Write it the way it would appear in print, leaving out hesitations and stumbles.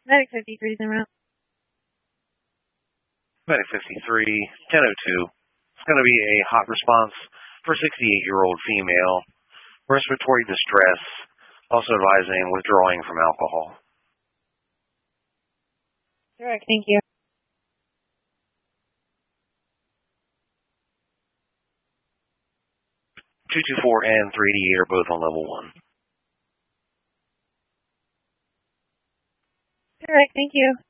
Medic 53 is en route. Medic 53, 1002. It's going to be a hot response for 68-year-old female. Respiratory distress, also advising withdrawing from alcohol. Direct, thank you. 224 and 3D are both on level 1. Direct, thank you.